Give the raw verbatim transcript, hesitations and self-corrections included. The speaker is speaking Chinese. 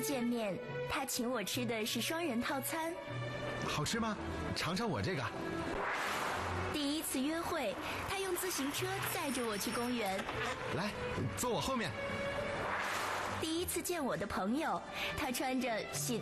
见面，他请我吃的是双人套餐。 好吃吗？尝尝我这个。 第一次约会，他用自行车载着我去公园。 来，坐我后面。 第一次见我的朋友，他穿着洗